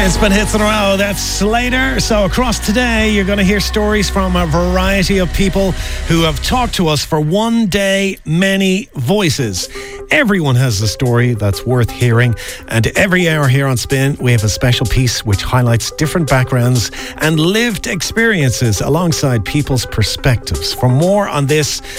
It's been hits in a row. That's Slater. So across today, you're going to hear stories from a variety of people who have talked to us for one day, many voices. Everyone has a story that's worth hearing. And every hour here on Spin, we have a special piece which highlights different backgrounds and lived experiences alongside people's perspectives. For more on this